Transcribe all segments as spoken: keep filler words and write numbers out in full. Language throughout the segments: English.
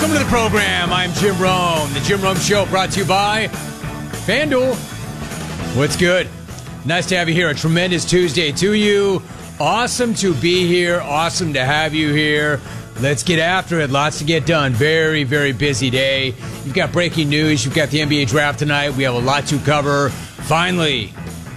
Welcome to the program. I'm Jim Rome. The Jim Rome Show brought to you by FanDuel. What's good? Nice to have you here. A tremendous Tuesday to you. Awesome to be here. Awesome to have you here. Let's get after it. Lots to get done. Very, very busy day. You've got breaking news. You've got the N B A draft tonight. We have a lot to cover. Finally,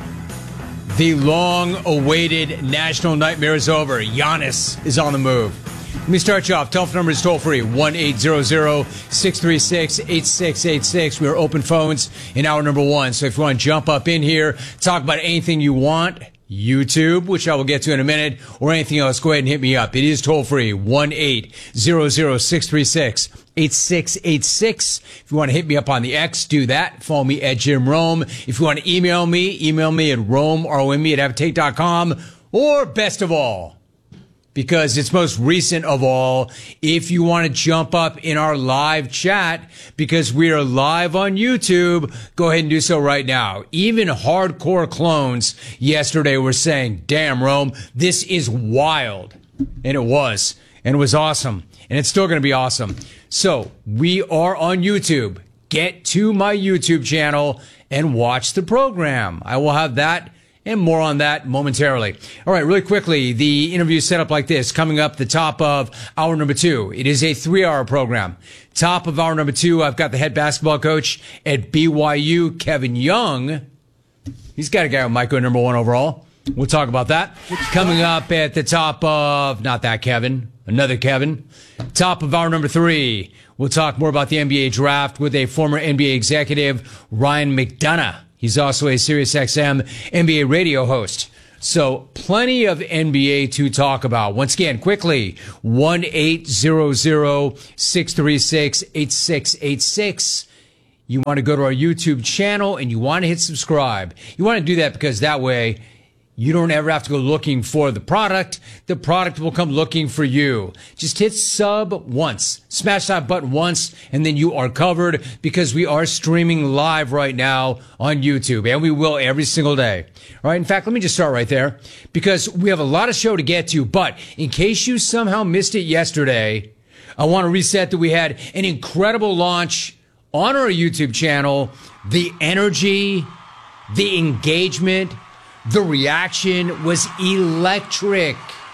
the long-awaited national nightmare is over. Giannis is on the move. Let me start you off. Telephone number is toll-free, one eight hundred, six three six, eight six eight six. We are open phones in hour number one. So if you want to jump up in here, talk about anything you want, YouTube, which I will get to in a minute, or anything else, go ahead and hit me up. It is toll-free, one eight hundred, six three six, eight six eight six. If you want to hit me up on the X, do that. Follow me at Jim Rome. If you want to email me, email me at Rome, R O M E, at Avatake dot com. Or best of all, because it's most recent of all, if you want to jump up in our live chat, because we are live on YouTube, go ahead and do so right now. Even hardcore clones yesterday were saying, damn, Rome, this is wild. And it was. And it was awesome. And it's still going to be awesome. So we are on YouTube. Get to my YouTube channel and watch the program. I will have that and more on that momentarily. All right, really quickly, the interview is set up like this. Coming up the top of hour number two. It is a three-hour program. Top of hour number two, I've got the head basketball coach at B Y U, Kevin Young. He's got a guy with Micro number one overall. We'll talk about that. Coming up at the top of, not that Kevin, another Kevin. Top of hour number three, we'll talk more about the N B A draft with a former N B A executive, Ryan McDonough. He's also a SiriusXM N B A radio host. So plenty of N B A to talk about. Once again, quickly, one eight hundred, six three six, eight six eight six. You want to go to our YouTube channel and you want to hit subscribe. You want to do that because that way you don't ever have to go looking for the product. The product will come looking for you. Just hit sub once. Smash that button once, and then you are covered because we are streaming live right now on YouTube, and we will every single day. All right, in fact, let me just start right there because we have a lot of show to get to, but in case you somehow missed it yesterday, I want to reset that we had an incredible launch on our YouTube channel. The energy, the engagement, the reaction was electric.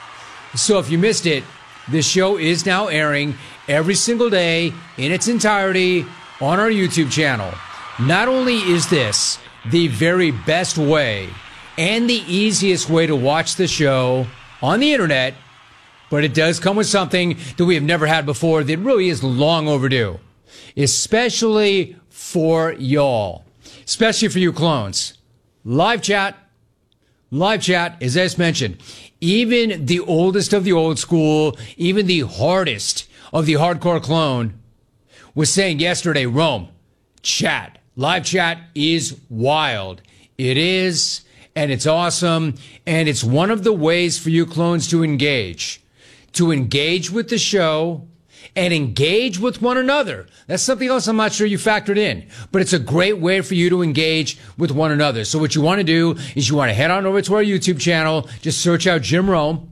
So if you missed it, the show is now airing every single day in its entirety on our YouTube channel. Not only is this the very best way and the easiest way to watch the show on the internet, but it does come with something that we have never had before that really is long overdue, especially for y'all, especially for you clones. Live chat. Live chat, as I just mentioned, even the oldest of the old school, even the hardest of the hardcore clone was saying yesterday, Rome, chat, live chat is wild. It is, and it's awesome, and it's one of the ways for you clones to engage, to engage with the show and engage with one another. That's something else I'm not sure you factored in, but it's a great way for you to engage with one another. So what you want to do is you want to head on over to our YouTube channel, just search out Jim Rome,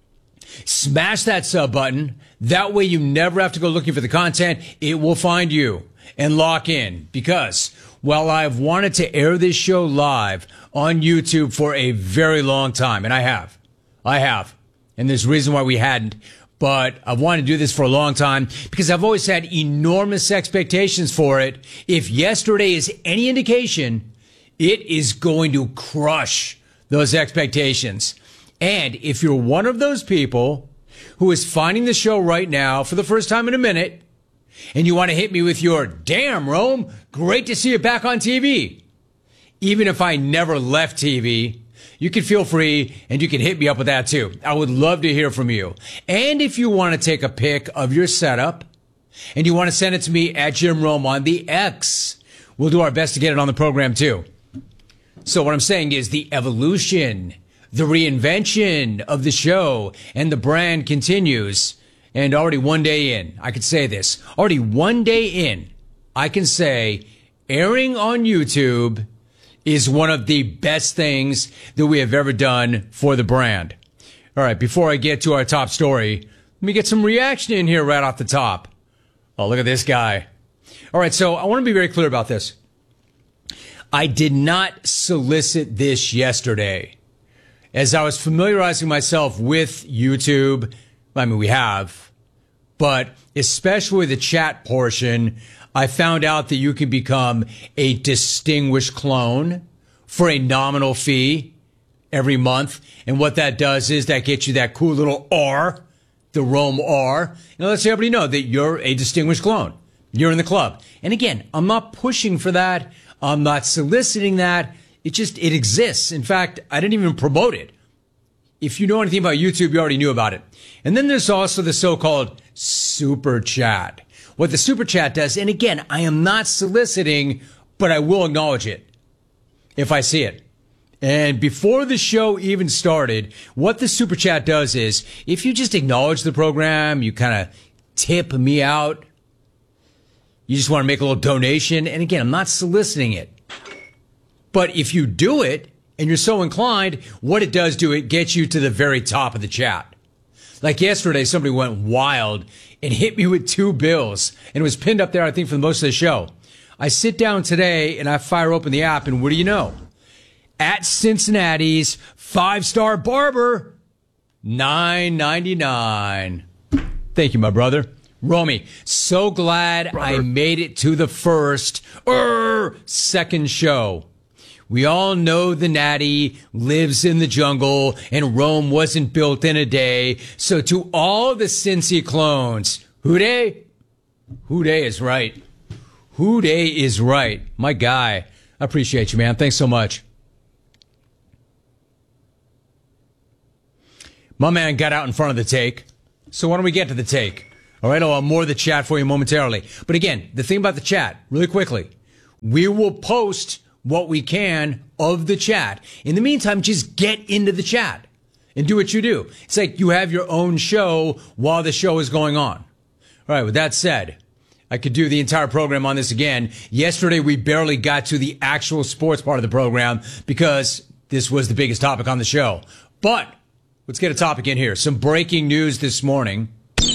smash that sub button. That way you never have to go looking for the content. It will find you and lock in, because while I've wanted to air this show live on YouTube for a very long time, and I have, I have, and there's a reason why we hadn't, but I've wanted to do this for a long time because I've always had enormous expectations for it. If yesterday is any indication, it is going to crush those expectations. And if you're one of those people who is finding the show right now for the first time in a minute, and you want to hit me with your, damn, Rome, great to see you back on T V. Even if I never left T V, you can feel free and you can hit me up with that too. I would love to hear from you. And if you want to take a pic of your setup and you want to send it to me at Jim Rome on the X, we'll do our best to get it on the program too. So what I'm saying is the evolution, the reinvention of the show and the brand continues. And already one day in, I could say this, already one day in, I can say airing on YouTube is one of the best things that we have ever done for the brand. All right, before I get to our top story, let me get some reaction in here right off the top. Oh, look at this guy. All right, so I want to be very clear about this. I did not solicit this yesterday. As I was familiarizing myself with YouTube, I mean, we have, but especially the chat portion, I found out that you can become a distinguished clone for a nominal fee every month. And what that does is that gets you that cool little R, the Rome R. And lets everybody know that you're a distinguished clone. You're in the club. And again, I'm not pushing for that. I'm not soliciting that. It just, it exists. In fact, I didn't even promote it. If you know anything about YouTube, you already knew about it. And then there's also the so-called super chat. What the super chat does, and again, I am not soliciting, but I will acknowledge it if I see it. And before the show even started, what the super chat does is, if you just acknowledge the program, you kind of tip me out, you just want to make a little donation. And again, I'm not soliciting it. But if you do it, and you're so inclined, what it does do, it gets you to the very top of the chat. Like yesterday, somebody went wild and hit me with two bills. And it was pinned up there, I think, for most of the show. I sit down today and I fire open the app, and what do you know? At Cincinnati's five-star barber, nine ninety-nine. Thank you, my brother. Romy, so glad brother. I made it to the first, er, second show. We all know the Natty lives in the jungle and Rome wasn't built in a day. So to all the Cincy clones, who dey? Who dey is right. Who dey is right. My guy. I appreciate you, man. Thanks so much. My man got out in front of the take. So why don't we get to the take? All right, I'll have more of the chat for you momentarily. But again, the thing about the chat, really quickly, we will post what we can of the chat. In the meantime, just get into the chat and do what you do. It's like you have your own show while the show is going on. All right, with that said, I could do the entire program on this again. Yesterday, we barely got to the actual sports part of the program because this was the biggest topic on the show. But let's get a topic in here. Some breaking news this morning.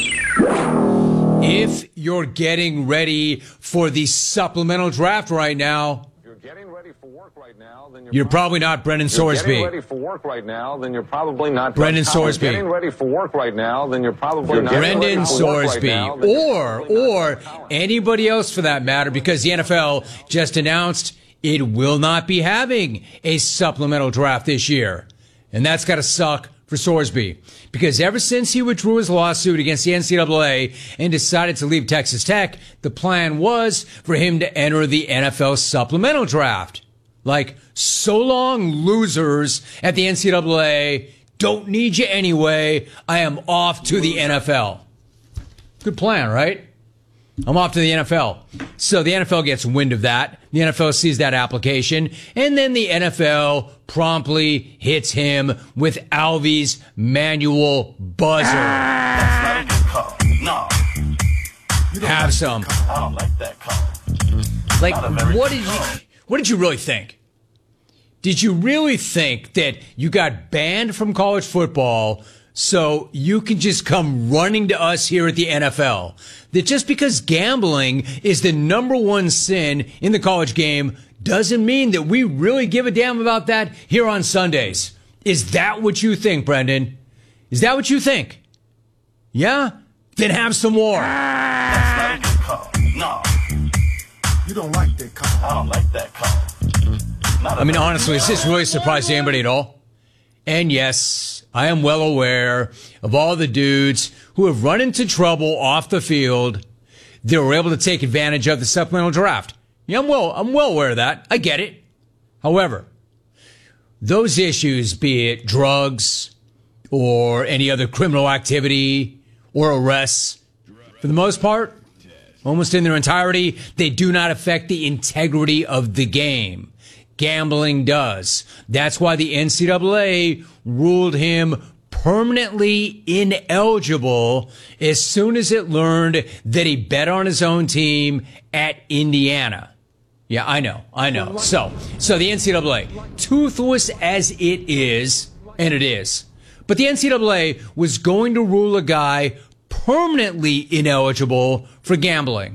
If you're getting ready for the supplemental draft right now, getting ready for work right now, then you're, you're probably, probably not Brendan Sorsby. Getting ready for work right now, then you're probably not Brendan Sorsby. Getting ready for work right now, then you're probably you're not Brendan Sorsby, right or or anybody else for that matter, because the N F L just announced it will not be having a supplemental draft this year, and that's got to suck for Sorsby, because ever since he withdrew his lawsuit against the N C double A and decided to leave Texas Tech, the plan was for him to enter the N F L supplemental draft. Like, so long, losers at the N C double A. Don't need you anyway. I am off to the N F L. Good plan, right? I'm off to the N F L. So the N F L gets wind of that. The N F L sees that application. And then the N F L promptly hits him with Alvy's manual buzzer. That's not a good call. No. Have like some. I don't like that call. Like, what did you, what did you really think? Did you really think that you got banned from college football so you can just come running to us here at the N F L? That just because gambling is the number one sin in the college game doesn't mean that we really give a damn about that here on Sundays. Is that what you think, Brendan? Is that what you think? Yeah? Then have some more. That's not a good call. No. You don't like that call. I don't like that call. Not I mean, honestly, is this really surprising anybody at all? And yes, I am well aware of all the dudes who have run into trouble off the field that were able to take advantage of the supplemental draft. Yeah, I'm well, I'm well aware of that. I get it. However, those issues, be it drugs or any other criminal activity or arrests, for the most part, almost in their entirety, they do not affect the integrity of the game. Gambling does. That's why the N C double A ruled him permanently ineligible as soon as it learned that he bet on his own team at Indiana. Yeah, I know, I know. So, so the N C double A, toothless as it is, and it is, but the N C double A was going to rule a guy permanently ineligible for gambling.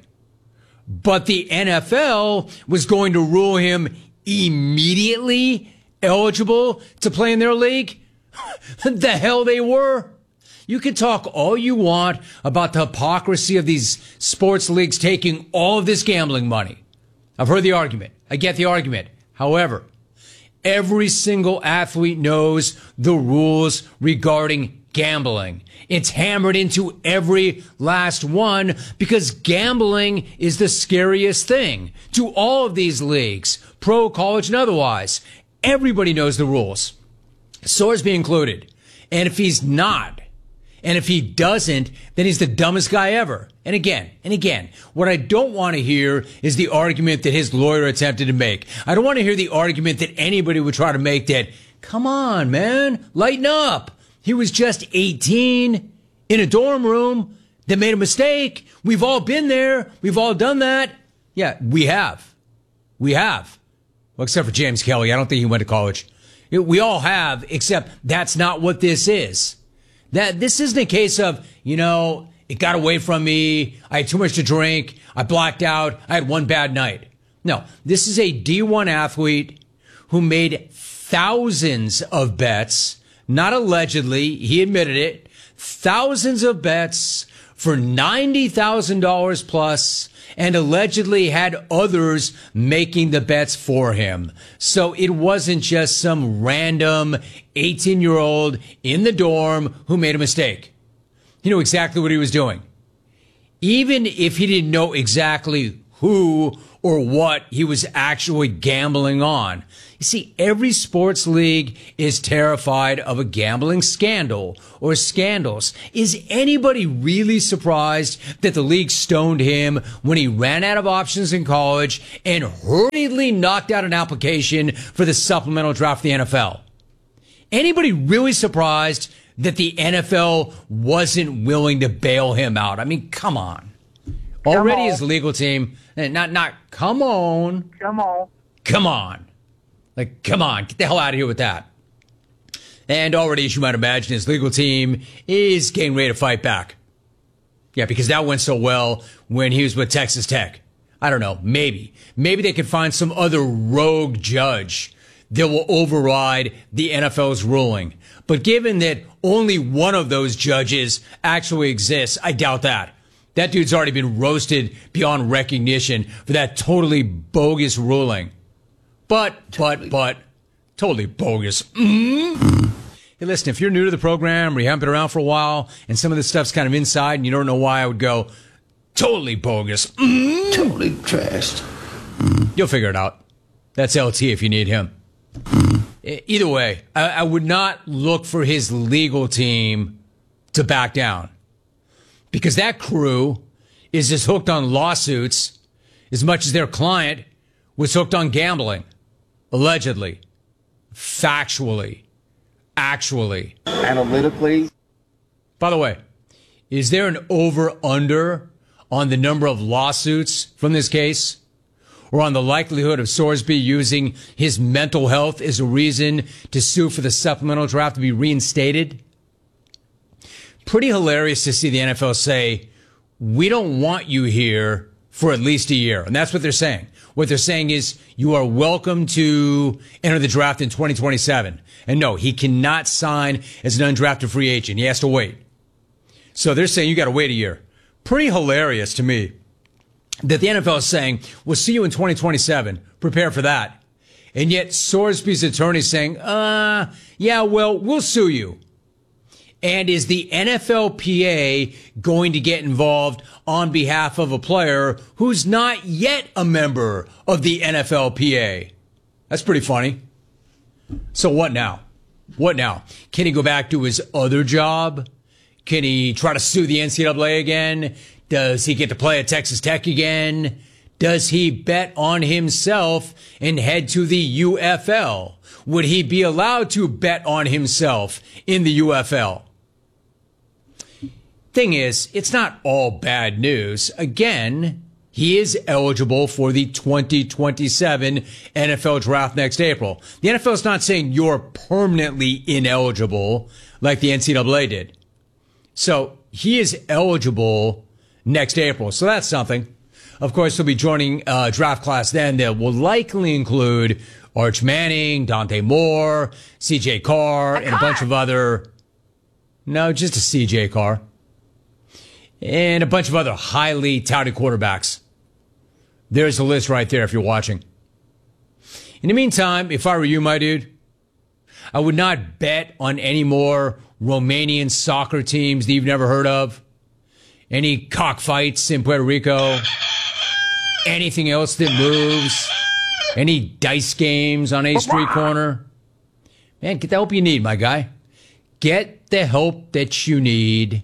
But the N F L was going to rule him immediately eligible to play in their league? The hell they were. You can talk all you want about the hypocrisy of these sports leagues taking all of this gambling money. I've heard the argument. I get the argument. However, every single athlete knows the rules regarding gambling. It's hammered into every last one because gambling is the scariest thing to all of these leagues, pro, college, and otherwise. Everybody knows the rules, Sorsby included. And if he's not, and if he doesn't, then he's the dumbest guy ever. And again, and again, what I don't want to hear is the argument that his lawyer attempted to make. I don't want to hear the argument that anybody would try to make that, come on, man, lighten up. He was just eighteen in a dorm room that made a mistake. We've all been there. We've all done that. Yeah, we have. We have. Well, except for James Kelly. I don't think he went to college. We all have, except that's not what this is. That this isn't a case of, you know, it got away from me. I had too much to drink. I blacked out. I had one bad night. No, this is a D one athlete who made thousands of bets. Not allegedly, he admitted it, thousands of bets for ninety thousand dollars plus, and allegedly had others making the bets for him. So it wasn't just some random eighteen-year-old in the dorm who made a mistake. He knew exactly what he was doing. Even if he didn't know exactly who or what he was actually gambling on. You see, every sports league is terrified of a gambling scandal or scandals. Is anybody really surprised that the league stoned him when he ran out of options in college and hurriedly knocked out an application for the supplemental draft of the N F L? Anybody really surprised that the N F L wasn't willing to bail him out? I mean, come on. Already his legal team, not, not, come on. Come on. Come on. Like, come on, get the hell out of here with that. And already, as you might imagine, his legal team is getting ready to fight back. Yeah, because that went so well when he was with Texas Tech. I don't know, maybe. Maybe they could find some other rogue judge that will override the N F L's ruling. But given that only one of those judges actually exists, I doubt that. That dude's already been roasted beyond recognition for that totally bogus ruling. But, totally. but, but, totally bogus. Mm-hmm. Hey, listen, if you're new to the program or you haven't been around for a while and some of this stuff's kind of inside and you don't know why, I would go, totally bogus. Mm-hmm. Totally trashed. Mm-hmm. You'll figure it out. That's L T if you need him. Mm-hmm. Either way, I, I would not look for his legal team to back down. Because that crew is as hooked on lawsuits as much as their client was hooked on gambling. Allegedly. Factually. Actually. Analytically. By the way, is there an over-under on the number of lawsuits from this case? Or on the likelihood of Sorsby using his mental health as a reason to sue for the supplemental draft to be reinstated? Pretty hilarious to see the N F L say, we don't want you here for at least a year. And that's what they're saying. What they're saying is you are welcome to enter the draft in twenty twenty-seven. And no, he cannot sign as an undrafted free agent. He has to wait. So they're saying you got to wait a year. Pretty hilarious to me that the N F L is saying, we'll see you in twenty twenty-seven. Prepare for that. And yet Sorsby's attorney is saying, uh, yeah, well, we'll sue you. And is the N F L P A going to get involved on behalf of a player who's not yet a member of the N F L P A? That's pretty funny. So what now? What now? Can he go back to his other job? Can he try to sue the N C double A again? Does he get to play at Texas Tech again? Does he bet on himself and head to the U F L? Would he be allowed to bet on himself in the U F L? Thing is, it's not all bad news. Again, he is eligible for the twenty twenty-seven N F L draft next April. The N F L is not saying you're permanently ineligible like the N C double A did. So he is eligible next April. So that's something. Of course, he'll be joining a draft class then that will likely include Arch Manning, Dante Moore, C J Carr, and a bunch of other, no, just a C J Carr, and a bunch of other highly touted quarterbacks. There's the list right there if you're watching. In the meantime, if I were you, my dude, I would not bet on any more Romanian soccer teams that you've never heard of, any cockfights in Puerto Rico, anything else that moves, any dice games on a street corner. Man, get the help you need, my guy. Get the help that you need.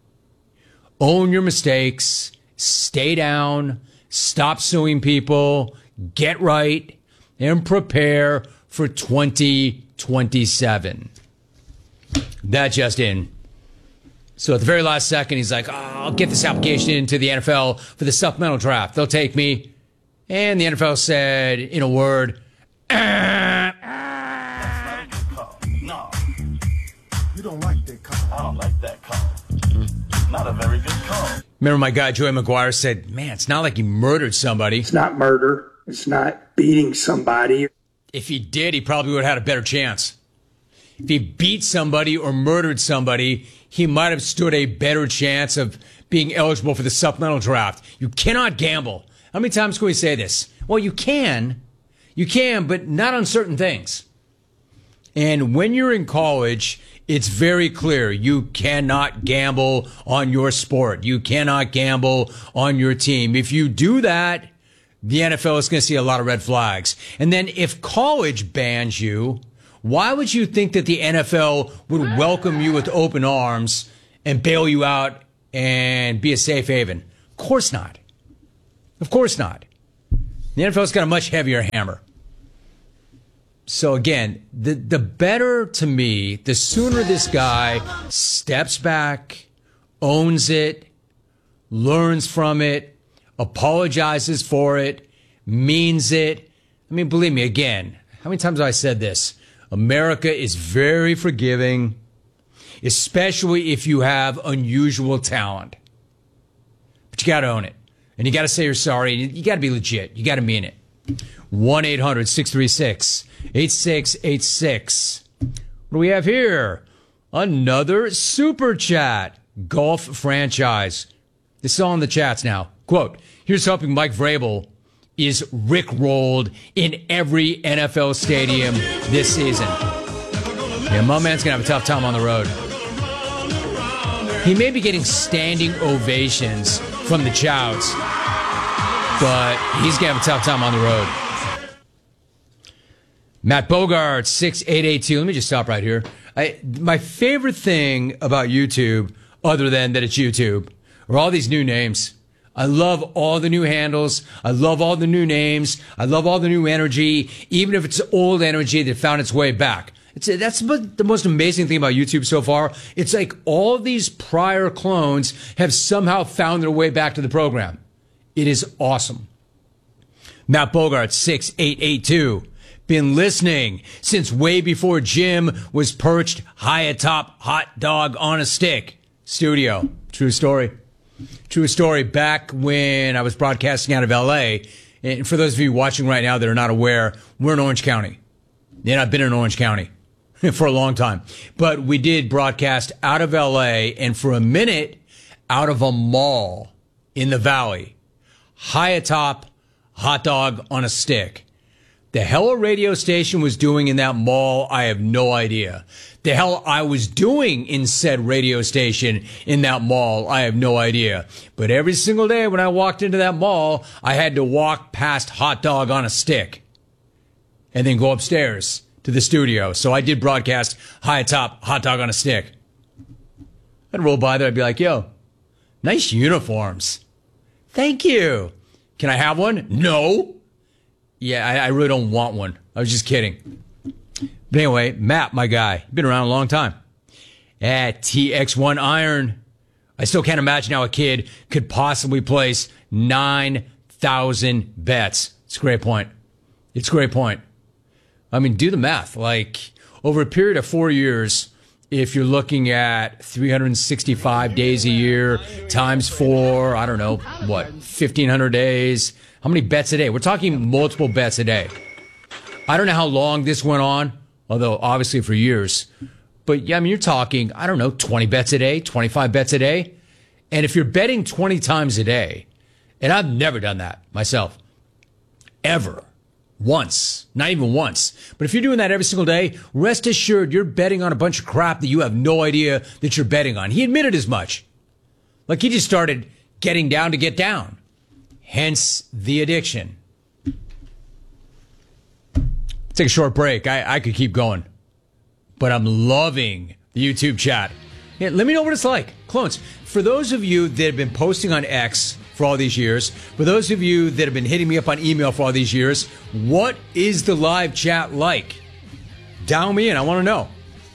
Own your mistakes. Stay down. Stop suing people. Get right. And prepare for twenty twenty-seven. That just in. So at the very last second, he's like, oh, I'll get this application into the N F L for the supplemental draft. They'll take me. And the N F L said, in a word, ah, ah. That's not a good call. No, You don't like that call. I don't like that call. Not a very good call. Remember my guy Joey McGuire said, man, it's not like he murdered somebody. It's not murder. It's not beating somebody. If he did, he probably would have had a better chance. If he beat somebody or murdered somebody, he might have stood a better chance of being eligible for the supplemental draft. You cannot gamble. How many times can we say this? Well, you can. You can, but not on certain things. And when you're in college, it's very clear you cannot gamble on your sport. You cannot gamble on your team. If you do that, the N F L is going to see a lot of red flags. And then if college bans you, why would you think that the N F L would welcome you with open arms and bail you out and be a safe haven? Of course not. Of course not. The N F L's got a much heavier hammer. So again, the, the better to me, the sooner this guy steps back, owns it, learns from it, apologizes for it, means it. I mean, believe me, again, how many times have I said this? America is very forgiving, especially if you have unusual talent. But you got to own it. And you got to say you're sorry. You got to be legit. You got to mean it. one eight hundred six three six eight six eight six. What do we have here? Another super chat. Golf franchise. This is all in the chats now. Quote, here's hoping Mike Vrabel is rickrolled in every N F L stadium this season. Yeah, my man's going to have a tough time on the road. He may be getting standing ovations from the Chouts, but he's going to have a tough time on the road. Matt Bogart, six eight eight two. Let me just stop right here. I, my favorite thing about YouTube, other than that it's YouTube, are all these new names. I love all the new handles. I love all the new names. I love all the new energy, even if it's old energy that found its way back. It's, that's the most amazing thing about YouTube so far. It's like all these prior clones have somehow found their way back to the program. It is awesome. Matt Bogart, six eight eight two. Been listening since way before Jim was perched high atop hot dog on a stick. Studio. True story. True story. Back when I was broadcasting out of L A, and for those of you watching right now that are not aware, we're in Orange County. And I've been in Orange County for a long time. But we did broadcast out of L A and for a minute out of a mall in the Valley. High atop, hot dog on a stick. The hell a radio station was doing in that mall, I have no idea. The hell I was doing in said radio station in that mall, I have no idea. But every single day when I walked into that mall, I had to walk past hot dog on a stick and then go upstairs to the studio. So I did broadcast high atop, hot dog on a stick. I'd roll by there, I'd be like, yo, nice uniforms. Thank you. Can I have one? No. Yeah, I, I really don't want one. I was just kidding. But anyway, Matt, my guy, been around a long time. At T X one Iron, I still can't imagine how a kid could possibly place nine thousand bets. It's a great point. It's a great point. I mean, do the math. Like, over a period of four years, if you're looking at three hundred sixty-five days a year times four, I don't know, what, fifteen hundred days? How many bets a day? We're talking multiple bets a day. I don't know how long this went on, although obviously for years. But yeah, I mean, you're talking, I don't know, twenty bets a day, twenty-five bets a day. And if you're betting twenty times a day, and I've never done that myself, ever. Once, not even once. But if you're doing that every single day, rest assured you're betting on a bunch of crap that you have no idea that you're betting on. He admitted as much. Like he just started getting down to get down. Hence the addiction. Take a short break. I, I could keep going. But I'm loving the YouTube chat. Yeah, let me know what it's like. Clones, for those of you that have been posting on X for all these years, for those of you that have been hitting me up on email for all these years, what is the live chat like? Dial me in. I want to know.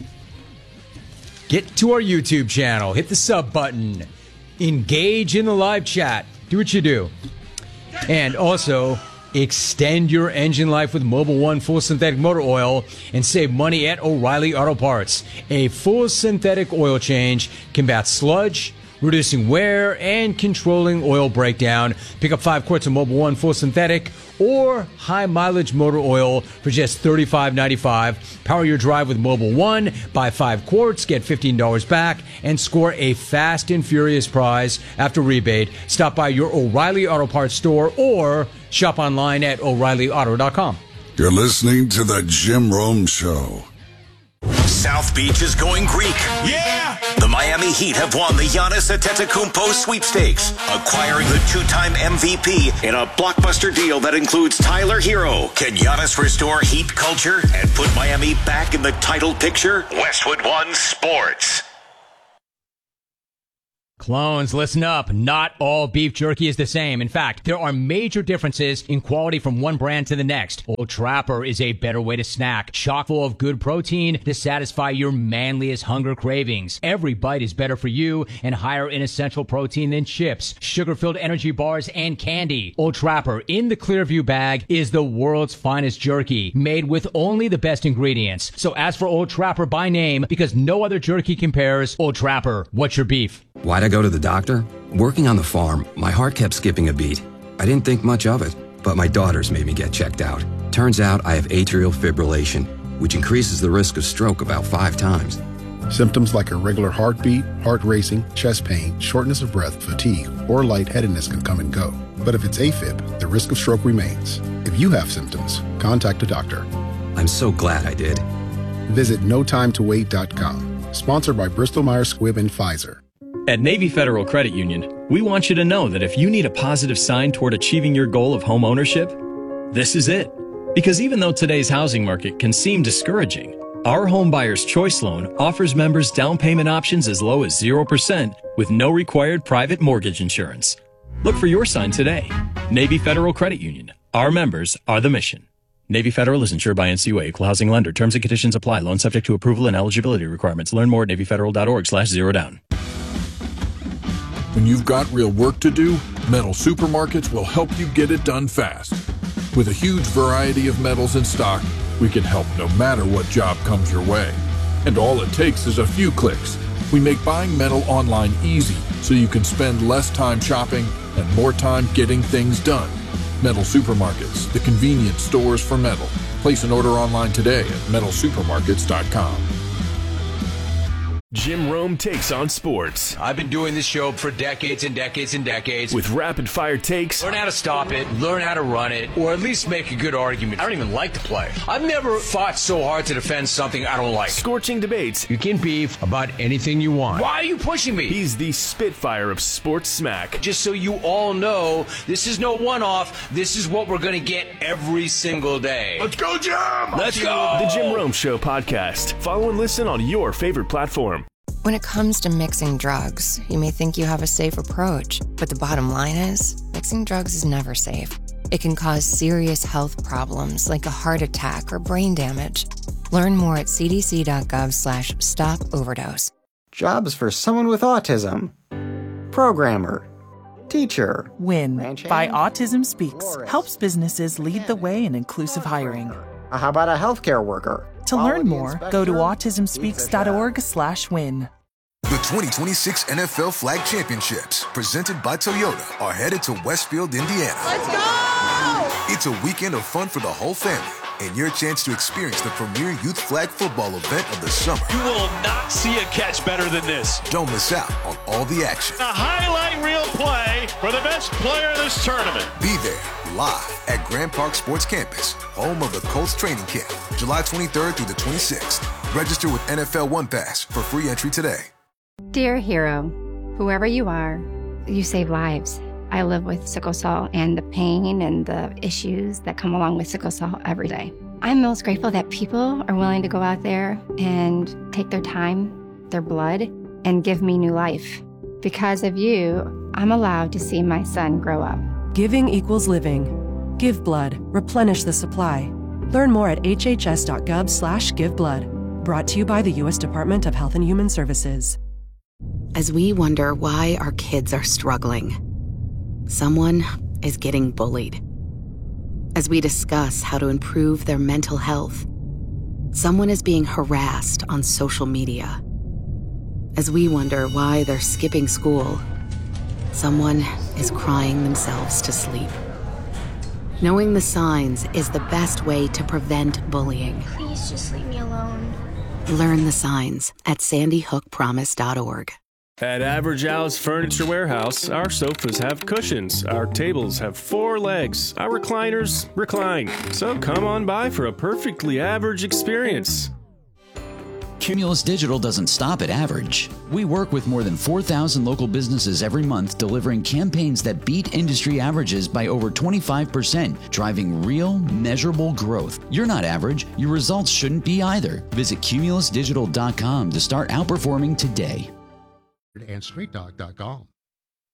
Get to our YouTube channel. Hit the sub button. Engage in the live chat. Do what you do. And also, extend your engine life with Mobil one Full Synthetic Motor Oil and save money at O'Reilly Auto Parts. A full synthetic oil change combats sludge, reducing wear, and controlling oil breakdown. Pick up five quarts of Mobil one Full Synthetic or high mileage motor oil for just thirty-five ninety-five. Power your drive with Mobil one. Buy five quarts, get fifteen dollars back, and score a fast and furious prize after rebate. Stop by your O'Reilly Auto Parts store or shop online at O'Reilly Auto dot com. You're listening to The Jim Rome Show. South Beach is going Greek. Yeah! The Miami Heat have won the Giannis Antetokounmpo sweepstakes, acquiring the two-time M V P in a blockbuster deal that includes Tyler Hero. Can Giannis restore Heat culture and put Miami back in the title picture? Westwood One Sports. Clones, listen up. Not all beef jerky is the same. In fact, there are major differences in quality from one brand to the next. Old Trapper is a better way to snack, chock full of good protein to satisfy your manliest hunger cravings. Every bite is better for you and higher in essential protein than chips, sugar-filled energy bars, and candy. Old Trapper in the Clearview bag is the world's finest jerky, made with only the best ingredients. So ask for Old Trapper by name because no other jerky compares. Old Trapper, what's your beef? Why'd I go to the doctor? Working on the farm, my heart kept skipping a beat. I didn't think much of it, but my daughters made me get checked out. Turns out I have atrial fibrillation, which increases the risk of stroke about five times. Symptoms like irregular heartbeat, heart racing, chest pain, shortness of breath, fatigue, or lightheadedness can come and go. But if it's AFib, the risk of stroke remains. If you have symptoms, contact a doctor. I'm so glad I did. Visit no time to wait dot com. Sponsored by Bristol Myers Squibb and Pfizer. At Navy Federal Credit Union, we want you to know that if you need a positive sign toward achieving your goal of home ownership, this is it. Because even though today's housing market can seem discouraging, our Home Buyer's Choice Loan offers members down payment options as low as zero percent with no required private mortgage insurance. Look for your sign today. Navy Federal Credit Union. Our members are the mission. Navy Federal is insured by N C U A, Equal Housing Lender. Terms and conditions apply. Loan subject to approval and eligibility requirements. Learn more at navy federal dot org slash zero down. When you've got real work to do, Metal Supermarkets will help you get it done fast. With a huge variety of metals in stock, we can help no matter what job comes your way. And all it takes is a few clicks. We make buying metal online easy so you can spend less time shopping and more time getting things done. Metal Supermarkets, the convenience stores for metal. Place an order online today at metal supermarkets dot com. Jim Rome takes on sports. I've been doing this show for decades and decades and decades. With rapid-fire takes. Learn how to stop it, learn how to run it, or at least make a good argument. I don't even like the play. I've never fought so hard to defend something I don't like. Scorching debates. You can beef about anything you want. Why are you pushing me? He's the Spitfire of sports smack. Just so you all know, this is no one-off. This is what we're going to get every single day. Let's go, Jim! Let's go! The Jim Rome Show podcast. Follow and listen on your favorite platform. When it comes to mixing drugs, you may think you have a safe approach, but the bottom line is, mixing drugs is never safe. It can cause serious health problems like a heart attack or brain damage. Learn more at c d c dot gov slash stop overdose. Jobs for someone with autism. Programmer. Teacher. WIN by Autism Speaks helps businesses lead the way in inclusive hiring. How about a healthcare worker? To learn more, go to autism speaks dot org slash win. The twenty twenty-six N F L Flag Championships, presented by Toyota, are headed to Westfield, Indiana. Let's go! It's a weekend of fun for the whole family, and your chance to experience the premier youth flag football event of the summer. You will not see a catch better than this. Don't miss out on all the action. A highlight reel play for the best player of this tournament. Be there, live at Grand Park Sports Campus, home of the Colts training camp, July twenty-third through the twenty-sixth. Register with N F L One Pass for free entry today. Dear hero, whoever you are, you save lives. I live with sickle cell and the pain and the issues that come along with sickle cell every day. I'm most grateful that people are willing to go out there and take their time, their blood, and give me new life. Because of you, I'm allowed to see my son grow up. Giving equals living. Give blood. Replenish the supply. Learn more at h h s dot gov slash give blood. Brought to you by the U S Department of Health and Human Services. As we wonder why our kids are struggling, someone is getting bullied. As we discuss how to improve their mental health, someone is being harassed on social media. As we wonder why they're skipping school, someone is crying themselves to sleep. Knowing the signs is the best way to prevent bullying. Please just leave me alone. Learn the signs at sandy hook promise dot org. At Average Al's Furniture Warehouse, our sofas have cushions, our tables have four legs, our recliners recline. So come on by for a perfectly average experience. Cumulus Digital doesn't stop at average. We work with more than four thousand local businesses every month, delivering campaigns that beat industry averages by over twenty-five percent, driving real, measurable growth. You're not average. Your results shouldn't be either. Visit cumulus digital dot com to start outperforming today. And street dog dot com.